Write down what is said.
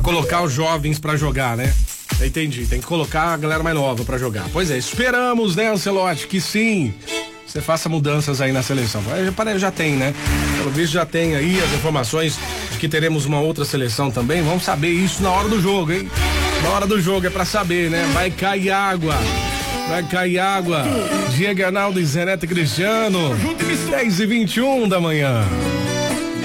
colocar os jovens pra jogar, né? Entendi, tem que colocar a galera mais nova pra jogar. Pois é, esperamos, né, Ancelotti, que sim, você faça mudanças aí na seleção. Já tem, né? Pelo visto já tem aí as informações de que teremos uma outra seleção também. Vamos saber isso na hora do jogo, hein? Na hora do jogo é pra saber, né? Vai cair água. Diego Arnaldo e Zenete Cristiano, 10h21 da manhã.